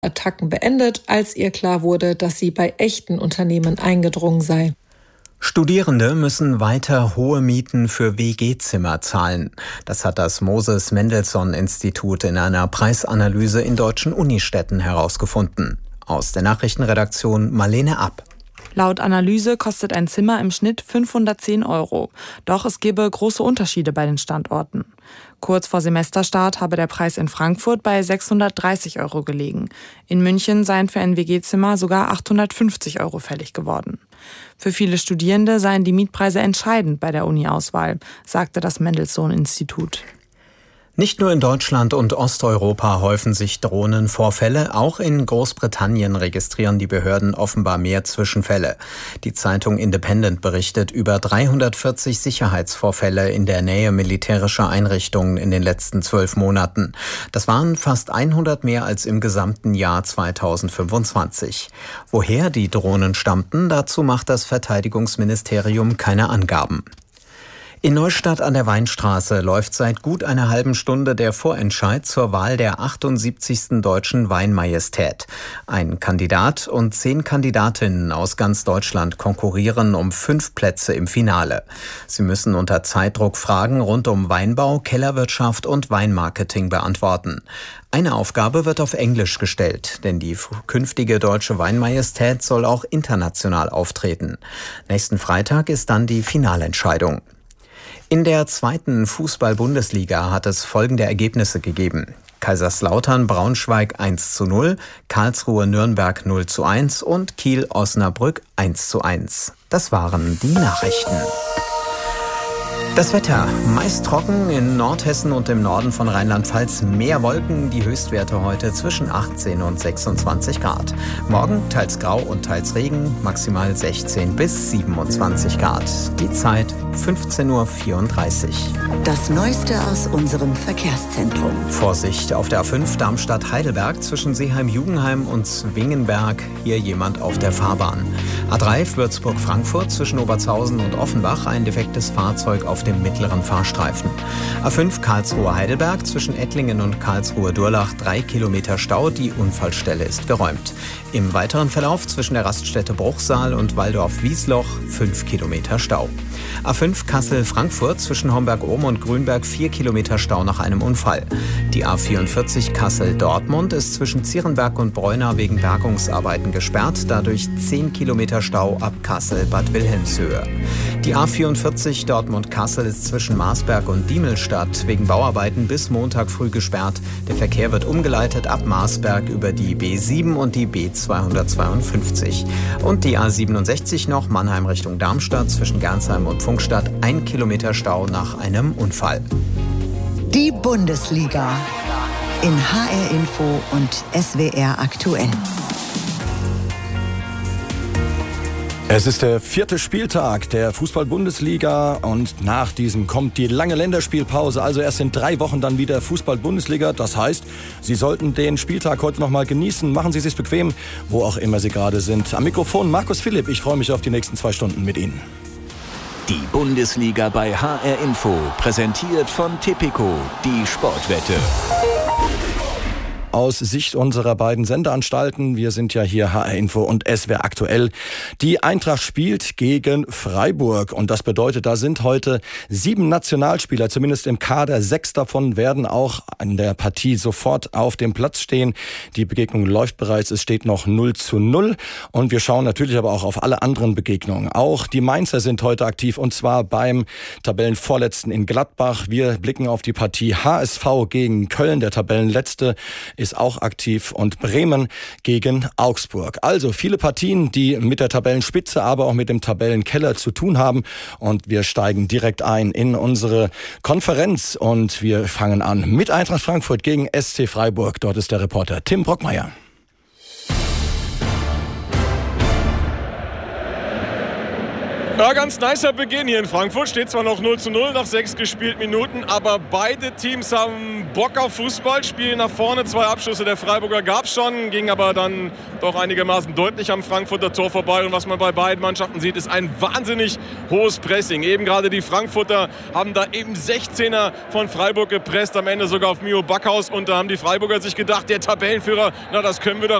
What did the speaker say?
Attacken beendet, als ihr klar wurde, dass sie bei echten Unternehmen eingedrungen sei. Studierende müssen weiter hohe Mieten für WG-Zimmer zahlen. Das hat das Moses-Mendelssohn-Institut in einer Preisanalyse in deutschen Unistädten herausgefunden. Aus der Nachrichtenredaktion Marlene App. Laut Analyse kostet ein Zimmer im Schnitt 510 €. Doch es gebe große Unterschiede bei den Standorten. Kurz vor Semesterstart habe der Preis in Frankfurt bei 630 € gelegen. In München seien für ein WG-Zimmer sogar 850 € fällig geworden. Für viele Studierende seien die Mietpreise entscheidend bei der Uni-Auswahl, sagte das Mendelssohn-Institut. Nicht nur in Deutschland und Osteuropa häufen sich Drohnenvorfälle, auch in Großbritannien registrieren die Behörden offenbar mehr Zwischenfälle. Die Zeitung Independent berichtet über 340 Sicherheitsvorfälle in der Nähe militärischer Einrichtungen in den letzten 12 Monaten. Das waren fast 100 mehr als im gesamten Jahr 2025. Woher die Drohnen stammten, dazu macht das Verteidigungsministerium keine Angaben. In Neustadt an der Weinstraße läuft seit gut einer halben Stunde der Vorentscheid zur Wahl der 78. Deutschen Weinmajestät. Ein Kandidat und 10 Kandidatinnen aus ganz Deutschland konkurrieren um 5 Plätze im Finale. Sie müssen unter Zeitdruck Fragen rund um Weinbau, Kellerwirtschaft und Weinmarketing beantworten. Eine Aufgabe wird auf Englisch gestellt, denn die künftige deutsche Weinmajestät soll auch international auftreten. Nächsten Freitag ist dann die Finalentscheidung. In der 2. Fußball-Bundesliga hat es folgende Ergebnisse gegeben. Kaiserslautern Braunschweig 1:0, Karlsruhe Nürnberg 0:1 und Kiel Osnabrück 1:1. Das waren die Nachrichten. Das Wetter, meist trocken, in Nordhessen und im Norden von Rheinland-Pfalz mehr Wolken, die Höchstwerte heute zwischen 18 und 26 Grad. Morgen teils grau und teils Regen, maximal 16 bis 27 Grad. Die Zeit 15:34 Uhr. Das Neueste aus unserem Verkehrszentrum. Vorsicht auf der A5 Darmstadt-Heidelberg zwischen Seeheim-Jugenheim und Zwingenberg, hier jemand auf der Fahrbahn. A3 Würzburg-Frankfurt zwischen Obertshausen und Offenbach, ein defektes Fahrzeug auf dem mittleren Fahrstreifen. A5 Karlsruhe-Heidelberg zwischen Ettlingen und Karlsruhe-Durlach 3 Kilometer Stau, die Unfallstelle ist geräumt. Im weiteren Verlauf zwischen der Raststätte Bruchsal und Waldorf-Wiesloch 5 Kilometer Stau. A5 Kassel-Frankfurt zwischen Homberg-Ohm und Grünberg 4 Kilometer Stau nach einem Unfall. Die A44 Kassel-Dortmund ist zwischen Zierenberg und Breuna wegen Bergungsarbeiten gesperrt, dadurch 10 Kilometer Stau ab Kassel-Bad Wilhelmshöhe. Die A44 Dortmund-Kassel ist zwischen Marsberg und Diemelstadt wegen Bauarbeiten bis Montag früh gesperrt. Der Verkehr wird umgeleitet ab Marsberg über die B7 und die B252. Und die A67 noch Mannheim Richtung Darmstadt zwischen Gernsheim und Pfungstadt 1 Kilometer Stau nach einem Unfall. Die Bundesliga in HR Info und SWR aktuell. Es ist der 4. Spieltag der Fußball-Bundesliga und nach diesem kommt die lange Länderspielpause. Also erst in 3 Wochen dann wieder Fußball-Bundesliga. Das heißt, Sie sollten den Spieltag heute noch mal genießen. Machen Sie es sich bequem, wo auch immer Sie gerade sind. Am Mikrofon Markus Philipp. Ich freue mich auf die nächsten 2 Stunden mit Ihnen. Die Bundesliga bei HR Info, präsentiert von Tipico, die Sportwette. Aus Sicht unserer beiden Sendeanstalten, wir sind ja hier HR Info und SWR aktuell. Die Eintracht spielt gegen Freiburg und das bedeutet, da sind heute 7 Nationalspieler, zumindest im Kader. 6 davon werden auch an der Partie sofort auf dem Platz stehen. Die Begegnung läuft bereits, es steht noch 0:0 und wir schauen natürlich aber auch auf alle anderen Begegnungen. Auch die Mainzer sind heute aktiv und zwar beim Tabellenvorletzten in Gladbach. Wir blicken auf die Partie HSV gegen Köln, der Tabellenletzte ist auch aktiv, und Bremen gegen Augsburg. Also viele Partien, die mit der Tabellenspitze, aber auch mit dem Tabellenkeller zu tun haben. Und wir steigen direkt ein in unsere Konferenz und wir fangen an mit Eintracht Frankfurt gegen SC Freiburg. Dort ist der Reporter Tim Brockmeier. Ja, ganz nicer Beginn hier in Frankfurt. Steht zwar noch 0:0 nach 6 gespielten Minuten, aber beide Teams haben Bock auf Fußball, spielen nach vorne. 2 Abschlüsse der Freiburger gab es schon, ging aber dann doch einigermaßen deutlich am Frankfurter Tor vorbei. Und was man bei beiden Mannschaften sieht, ist ein wahnsinnig hohes Pressing. Eben gerade die Frankfurter haben da eben 16er von Freiburg gepresst, am Ende sogar auf Mio Backhaus. Und da haben die Freiburger sich gedacht, der Tabellenführer, na, das können wir doch